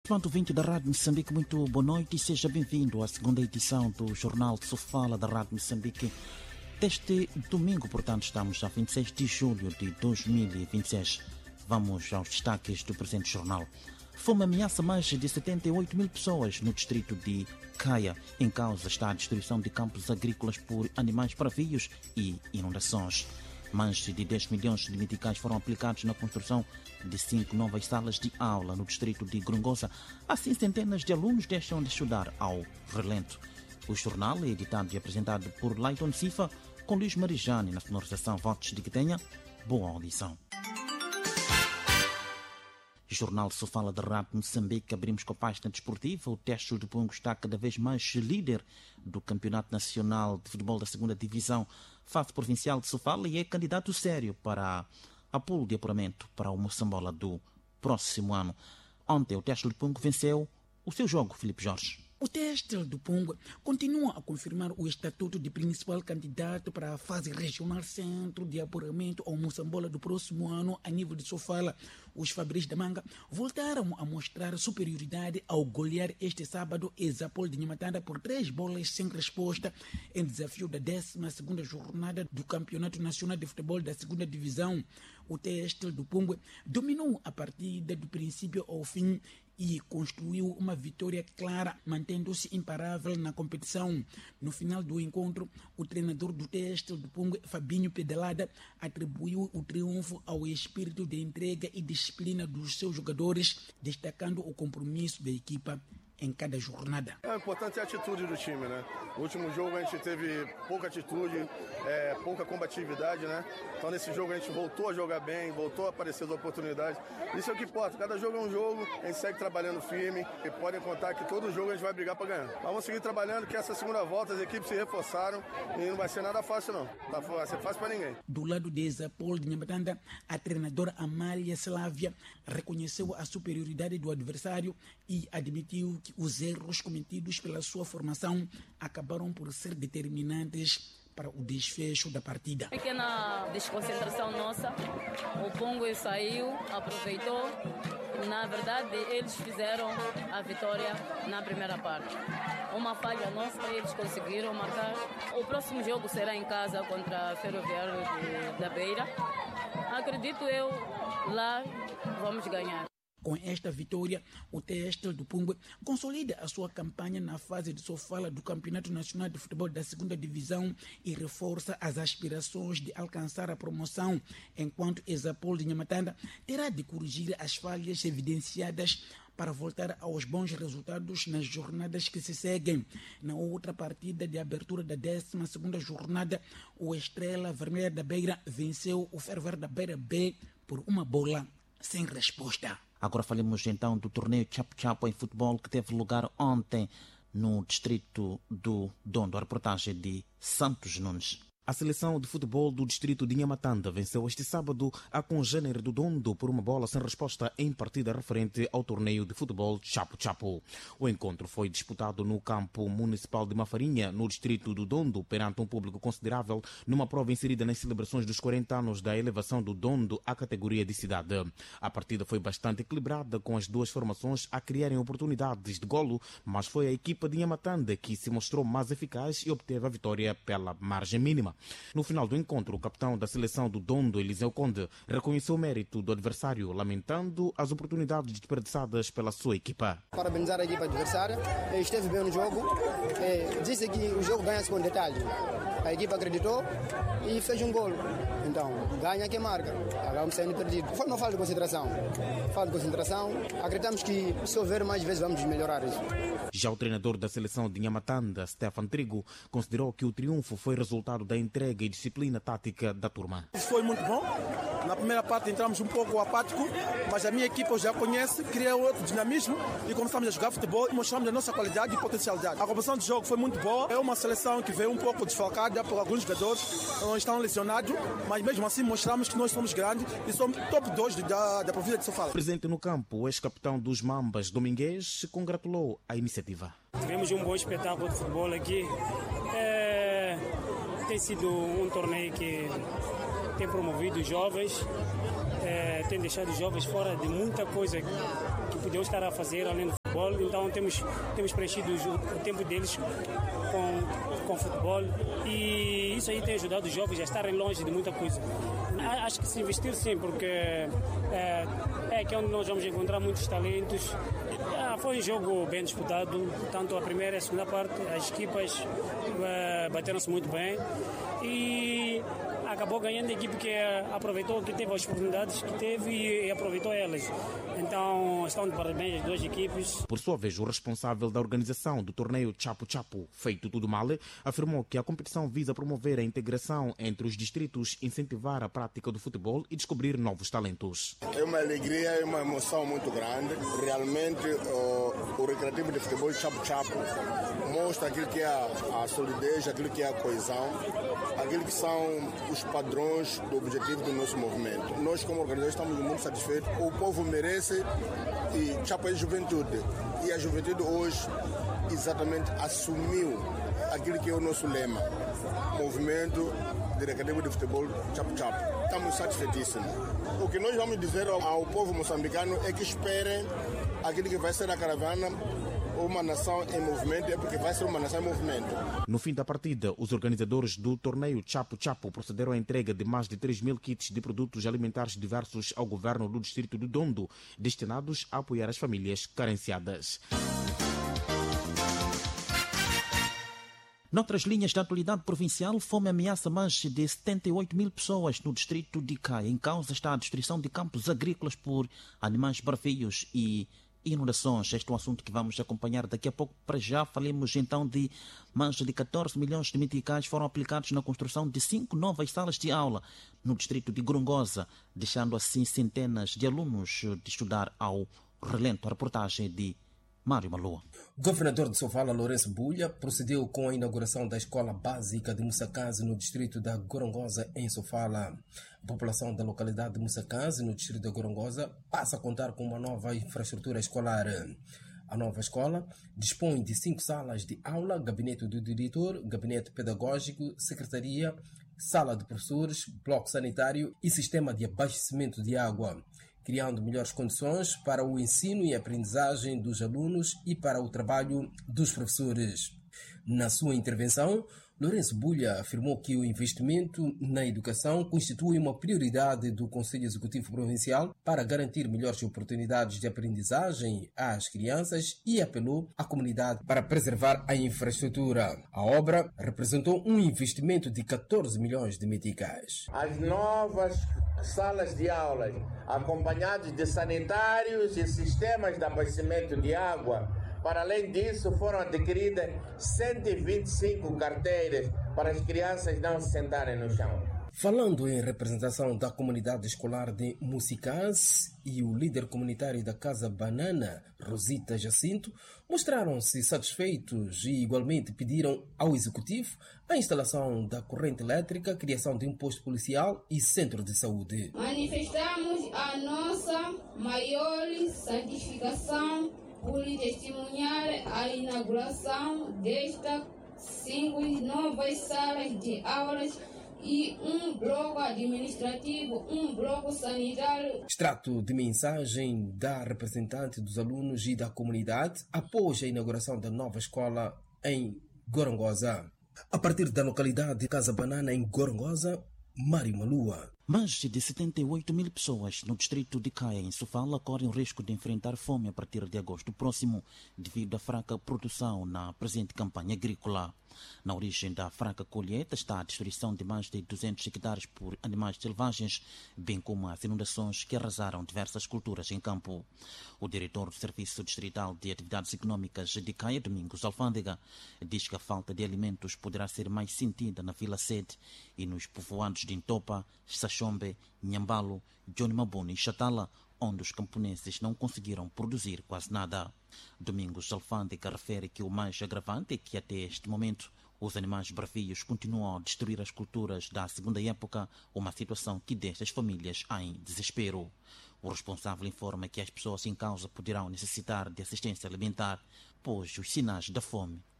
Estimado ouvinte da Rádio Moçambique, muito boa noite e seja bem-vindo à segunda edição do Jornal Sofala da Rádio Moçambique. Deste domingo, portanto, estamos a 26 de julho de 2026. Vamos aos destaques do presente jornal. Fome ameaça mais de 78 mil pessoas no distrito de Caia. Em causa está a destruição de campos agrícolas por animais bravios e inundações. Mais de 10 milhões de meticais foram aplicados na construção de 5 novas salas de aula no distrito de Grongosa. Assim, centenas de alunos deixam de estudar ao relento. O jornal é editado e apresentado por Leiton Sifa, com Luís Marijane na sonorização. Votos de que tenha boa audição. Jornal Sofala da Rádio Moçambique. Abrimos com a página desportiva. O Tejo de Pungo está cada vez mais líder do Campeonato Nacional de Futebol da 2ª Divisão, fase provincial de Sofala, e é candidato sério para a pulo de apuramento para o Moçambola do próximo ano. Ontem o Tejo de Pungo venceu o seu jogo, Filipe Jorge. O Testel do Pungo continua a confirmar o estatuto de principal candidato para a fase regional centro de apuramento ao Moçambola do próximo ano a nível de Sofala. Os Fabris da Manga voltaram a mostrar superioridade ao golear este sábado Exapol de Nhamatanda por 3 bolas sem resposta em desafio da 12ª jornada do Campeonato Nacional de Futebol da 2ª Divisão. O Testel do Pungo dominou a partida do princípio ao fim e construiu uma vitória clara, mantendo-se imparável na competição. No final do encontro, o treinador do Testel do Pungo, Fabinho Pedalada, atribuiu o triunfo ao espírito de entrega e disciplina dos seus jogadores, destacando o compromisso da equipa em cada jornada. É importante a atitude do time, né? No último jogo a gente teve pouca atitude, pouca combatividade, né? Então nesse jogo a gente voltou a jogar bem, voltou a aparecer as oportunidades. Isso é o que importa. Cada jogo é um jogo, a gente segue trabalhando firme e podem contar que todo jogo a gente vai brigar para ganhar. Mas vamos seguir trabalhando, que essa segunda volta as equipes se reforçaram e não vai ser nada fácil não. Vai ser fácil para ninguém. Do lado de Exapol de Nhamatanda, a treinadora Amália Slávia reconheceu a superioridade do adversário e admitiu que os erros cometidos pela sua formação acabaram por ser determinantes para o desfecho da partida. Pequena desconcentração nossa, o Pungo saiu, aproveitou. Na verdade, eles fizeram a vitória na primeira parte. Uma falha nossa, eles conseguiram marcar. O próximo jogo será em casa contra a Ferroviário da Beira. Acredito eu, lá vamos ganhar. Com esta vitória, o Testel do Pungo consolida a sua campanha na fase de Sofala do Campeonato Nacional de Futebol da 2ª Divisão e reforça as aspirações de alcançar a promoção, enquanto Exapol de Nhamatanda terá de corrigir as falhas evidenciadas para voltar aos bons resultados nas jornadas que se seguem. Na outra partida de abertura da 12ª jornada, o Estrela Vermelha da Beira venceu o Ferroviário da Beira B por 1 bola sem resposta. Agora falemos então do torneio Chapo-Chapo em futebol que teve lugar ontem no distrito do Dondo. A reportagem de Santos Nunes. A seleção de futebol do distrito de Nhamatanda venceu este sábado a congênere do Dondo por 1 bola sem resposta em partida referente ao torneio de futebol Chapo-Chapo. O encontro foi disputado no campo municipal de Mafarinha, no distrito do Dondo, perante um público considerável, numa prova inserida nas celebrações dos 40 anos da elevação do Dondo à categoria de cidade. A partida foi bastante equilibrada, com as duas formações a criarem oportunidades de golo, mas foi a equipa de Nhamatanda que se mostrou mais eficaz e obteve a vitória pela margem mínima. No final do encontro, o capitão da seleção do Dondo, Eliseu Conde, reconheceu o mérito do adversário, lamentando as oportunidades desperdiçadas pela sua equipa. Parabenizar a equipa adversária, esteve bem no jogo, disse que o jogo ganha-se com detalhe. A equipa acreditou e fez um golo. Então, ganha quem marca. Acabamos saindo perdido. Foi uma falta de concentração. Acreditamos que se houver mais vezes vamos melhorar isso. Já o treinador da seleção de Nhamatanda, Stefan Trigo, considerou que o triunfo foi resultado da entrega e disciplina tática da turma. Isso foi muito bom. Na primeira parte entramos um pouco apático, mas a minha equipa já conhece, criou outro dinamismo e começamos a jogar futebol e mostramos a nossa qualidade e potencialidade. A composição de jogo foi muito boa. É uma seleção que veio um pouco desfalcada por alguns jogadores que não estão lesionados, mas mesmo assim mostramos que nós somos grandes e somos top 2 da província de Sofala. Presente no campo, o ex-capitão dos Mambas, Domingues, se congratulou a iniciativa. Tivemos um bom espetáculo de futebol aqui. Tem sido um torneio que tem promovido os jovens, tem deixado os jovens fora de muita coisa que podiam estar a fazer além do futebol, então temos preenchido o tempo deles com futebol e isso aí tem ajudado os jovens a estarem longe de muita coisa. Acho que se investir sim, porque é aqui onde nós vamos encontrar muitos talentos. Foi um jogo bem disputado, tanto a primeira e a segunda parte, as equipas bateram-se muito bem e acabou ganhando a equipe que aproveitou, que teve as oportunidades que teve e aproveitou elas. Então estão de parabéns as duas equipes. Por sua vez, o responsável da organização do torneio Chapo Chapo, Feito Tudo Mal, afirmou que a competição visa promover a integração entre os distritos, incentivar a prática do futebol e descobrir novos talentos. É uma alegria, é uma emoção muito grande. Realmente o recreativo de futebol Chapo Chapo mostra aquilo que é a solidez, aquilo que é a coesão, aquilo que são os padrões do objetivo do nosso movimento. Nós, como organizadores, estamos muito satisfeitos. O povo merece e Chapo é juventude. E a juventude hoje exatamente assumiu aquilo que é o nosso lema. Movimento de recreativo de futebol Chapo Chapo. Estamos satisfeitíssimos. O que nós vamos dizer ao povo moçambicano é que esperem aquilo que vai ser a caravana. Uma nação em movimento é porque vai ser uma nação em movimento. No fim da partida, os organizadores do torneio Chapo Chapo procederam à entrega de mais de 3.000 kits de produtos alimentares diversos ao governo do distrito do Dondo, destinados a apoiar as famílias carenciadas. Noutras linhas da atualidade provincial, fome ameaça mais de 78 mil pessoas no distrito de Caia. Em causa está a destruição de campos agrícolas por animais bravios e inundações. Este é um assunto que vamos acompanhar daqui a pouco. Para já, falemos então de mais de 14 milhões de meticais foram aplicados na construção de 5 novas salas de aula no distrito de Gorongosa, deixando assim centenas de alunos de estudar ao relento. A reportagem de Mário Malua. O governador de Sofala, Lourenço Bulha, procedeu com a inauguração da escola básica de Mussakazi no distrito da Gorongosa, em Sofala. A população da localidade de Mussakazi, no distrito da Gorongosa, passa a contar com uma nova infraestrutura escolar. A nova escola dispõe de 5 salas de aula, gabinete do diretor, gabinete pedagógico, secretaria, sala de professores, bloco sanitário e sistema de abastecimento de água, criando melhores condições para o ensino e aprendizagem dos alunos e para o trabalho dos professores. Na sua intervenção, Lourenço Bulha afirmou que o investimento na educação constitui uma prioridade do Conselho Executivo Provincial para garantir melhores oportunidades de aprendizagem às crianças e apelou à comunidade para preservar a infraestrutura. A obra representou um investimento de 14 milhões de meticais. As novas salas de aulas, acompanhadas de sanitários e sistemas de abastecimento de água. Para além disso, foram adquiridas 125 carteiras para as crianças não se sentarem no chão. Falando em representação da comunidade escolar de Mussicaz e o líder comunitário da Casa Banana, Rosita Jacinto, mostraram-se satisfeitos e igualmente pediram ao Executivo a instalação da corrente elétrica, criação de um posto policial e centro de saúde. Manifestamos a nossa maior satisfação por testemunhar a inauguração destas 5 novas salas de aulas e um bloco administrativo, um bloco sanitário. Extrato de mensagem da representante dos alunos e da comunidade após a inauguração da nova escola em Gorongosa. A partir da localidade de Casa Banana, em Gorongosa, Mário Malua. Mais de 78 mil pessoas no distrito de Caia, em Sofala, correm o risco de enfrentar fome a partir de agosto próximo, devido à fraca produção na presente campanha agrícola. Na origem da fraca colheita está a destruição de mais de 200 hectares por animais selvagens, bem como as inundações que arrasaram diversas culturas em campo. O diretor do Serviço Distrital de Atividades Econômicas de Caia, Domingos Alfândega, diz que a falta de alimentos poderá ser mais sentida na Vila Sede e nos povoados de Intopa, Sachombe, Nhambalo, Johnny Mabuni e Chatala, onde os camponeses não conseguiram produzir quase nada. Domingos Alfândega refere que o mais agravante é que até este momento os animais bravios continuam a destruir as culturas da segunda época, uma situação que deixa as famílias em desespero. O responsável informa que as pessoas em causa poderão necessitar de assistência alimentar, pois os sinais da fome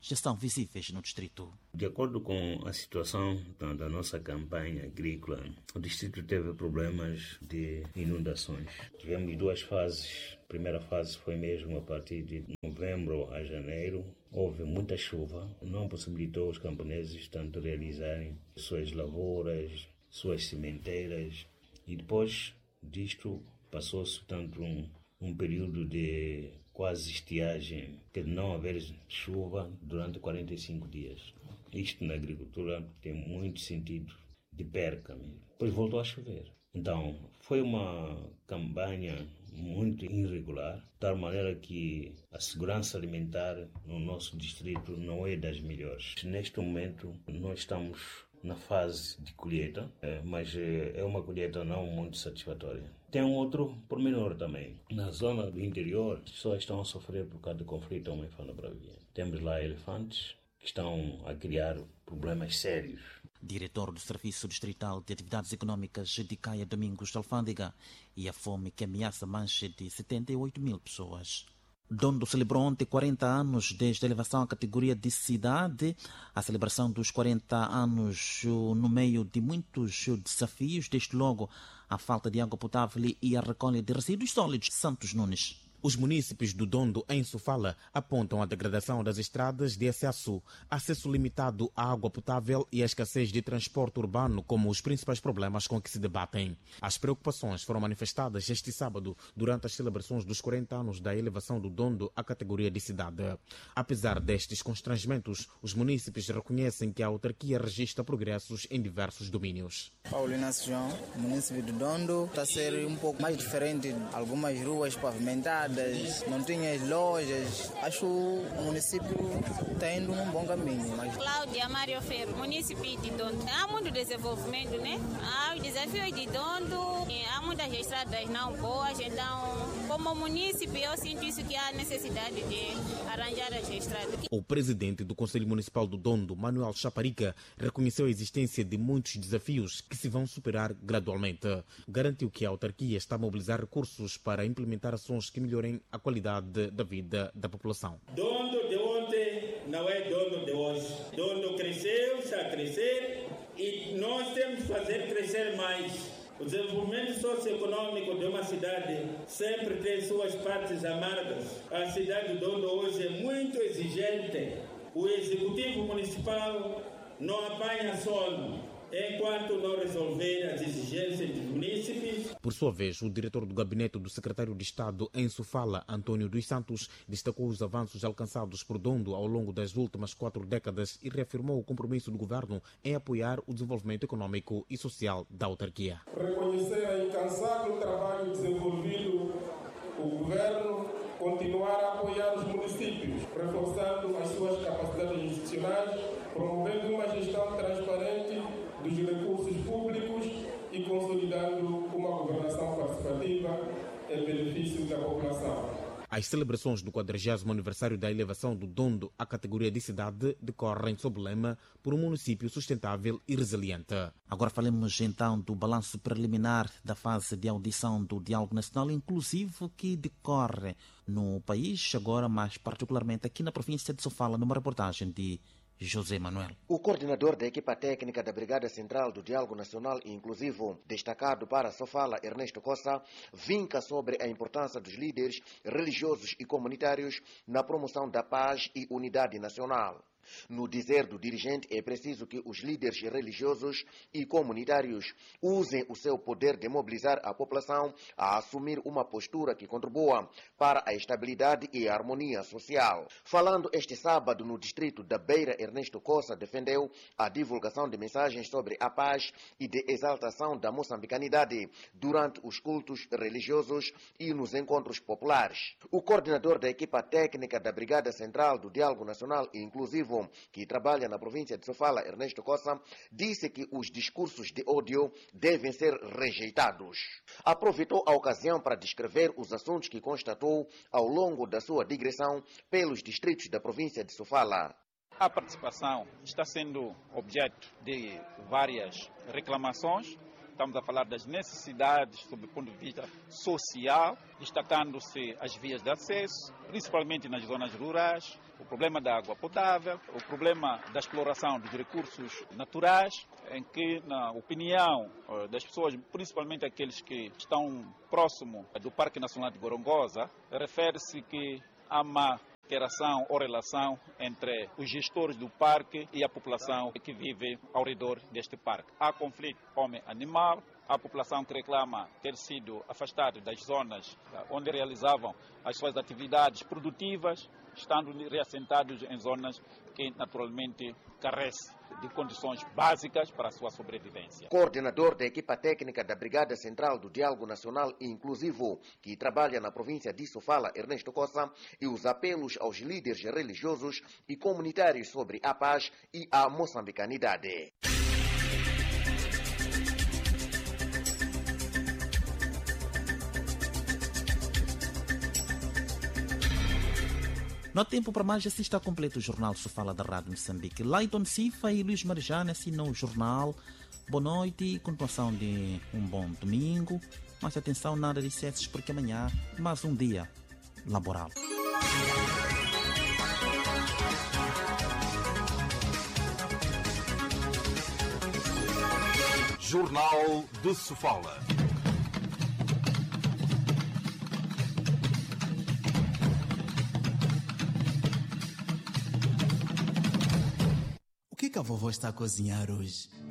já são visíveis no distrito. De acordo com a situação da nossa campanha agrícola, o distrito teve problemas de inundações. Tivemos 2 fases. A primeira fase foi mesmo a partir de novembro a janeiro. Houve muita chuva, não possibilitou os camponeses tanto realizarem suas lavouras, suas sementeiras. E depois disto passou-se tanto um período de quase estiagem, que não haver chuva durante 45 dias. Isto na agricultura tem muito sentido de perca mesmo. Depois voltou a chover. Então, foi uma campanha muito irregular, de tal maneira que a segurança alimentar no nosso distrito não é das melhores. Neste momento, nós estamos na fase de colheita, mas é uma colheita não muito satisfatória. Tem um outro pormenor também. Na zona do interior, as pessoas estão a sofrer por causa do conflito homem-fana-bravia. Temos lá elefantes que estão a criar problemas sérios. Diretor do Serviço Distrital de Atividades Econômicas de Caia Domingos de Alfândega, e a fome que ameaça mancha de 78 mil pessoas. Dondo celebrou ontem 40 anos desde a elevação à categoria de cidade. A celebração dos 40 anos no meio de muitos desafios, desde logo a falta de água potável e a recolha de resíduos sólidos. Santos Nunes. Os munícipes do Dondo, em Sofala, apontam a degradação das estradas de acesso limitado à água potável e a escassez de transporte urbano como os principais problemas com que se debatem. As preocupações foram manifestadas este sábado durante as celebrações dos 40 anos da elevação do Dondo à categoria de cidade. Apesar destes constrangimentos, os munícipes reconhecem que a autarquia registra progressos em diversos domínios. Paulo Inácio João, município do Dondo, está a ser um pouco mais diferente. Algumas ruas pavimentadas, não tinha lojas. Acho que o município está indo num bom caminho. Mas... Cláudia Mário Ferro, município de Dondo. Há muito desenvolvimento, né? Há os desafios de Dondo, há muitas estradas não boas, então, como município, eu sinto isso que há necessidade de arranjar as estradas. O presidente do Conselho Municipal do Dondo, Manuel Chaparica, reconheceu a existência de muitos desafios que se vão superar gradualmente. Garantiu que a autarquia está a mobilizar recursos para implementar ações que melhorem a qualidade da vida da população. Dondo de ontem não é Dondo de hoje. Dondo cresceu, está a crescer e nós temos que fazer crescer mais. O desenvolvimento socioeconômico de uma cidade sempre tem suas partes amargas. A cidade de Dondo hoje é muito exigente. O executivo municipal não apanha sono enquanto não resolver as exigências dos munícipes. Por sua vez, o diretor do gabinete do secretário de Estado em Sofala, Antônio dos Santos, destacou os avanços alcançados por Dondo ao longo das últimas 4 décadas e reafirmou o compromisso do governo em apoiar o desenvolvimento econômico e social da autarquia. Reconhecer a incansável trabalho desenvolvido, o governo continuar a apoiar os municípios, reforçando as suas capacidades institucionais, promovendo uma gestão transparente dos recursos públicos e consolidando uma governação participativa em benefício da população. As celebrações do 40º aniversário da elevação do Dondo à categoria de cidade decorrem sob o lema por um município sustentável e resiliente. Agora falemos então do balanço preliminar da fase de audição do Diálogo Nacional Inclusivo que decorre no país, agora mais particularmente aqui na província de Sofala, numa reportagem de José Manuel. O coordenador da equipa técnica da Brigada Central do Diálogo Nacional Inclusivo, destacado para Sofala, Ernesto Costa, vinca sobre a importância dos líderes religiosos e comunitários na promoção da paz e unidade nacional. No dizer do dirigente, é preciso que os líderes religiosos e comunitários usem o seu poder de mobilizar a população a assumir uma postura que contribua para a estabilidade e a harmonia social. Falando este sábado no distrito da Beira, Ernesto Costa defendeu a divulgação de mensagens sobre a paz e de exaltação da moçambicanidade durante os cultos religiosos e nos encontros populares. O coordenador da equipa técnica da Brigada Central do Diálogo Nacional Inclusivo, que trabalha na província de Sofala, Ernesto Costa, disse que os discursos de ódio devem ser rejeitados. Aproveitou a ocasião para descrever os assuntos que constatou ao longo da sua digressão pelos distritos da província de Sofala. A participação está sendo objeto de várias reclamações Estamos a falar das necessidades sob o ponto de vista social, destacando-se as vias de acesso, principalmente nas zonas rurais, o problema da água potável, o problema da exploração dos recursos naturais, em que, na opinião das pessoas, principalmente aqueles que estão próximo do Parque Nacional de Gorongosa, refere-se que há má interação ou relação entre os gestores do parque e a população que vive ao redor deste parque. Há conflito homem-animal, a população que reclama ter sido afastada das zonas onde realizavam as suas atividades produtivas, estando reassentados em zonas que naturalmente carecem de condições básicas para a sua sobrevivência. Coordenador da equipa técnica da Brigada Central do Diálogo Nacional Inclusivo, que trabalha na província de Sofala, Ernesto Cossa, e os apelos aos líderes religiosos e comunitários sobre a paz e a moçambicanidade. No tempo para mais, assim está completo o Jornal Sofala da Rádio Moçambique. Laiton Sifa e Luís Marjane assinam o jornal. Boa noite e continuação de um bom domingo. Mas atenção, nada de excessos, porque amanhã mais um dia laboral. Jornal de Sofala. O que a vovó está a cozinhar hoje?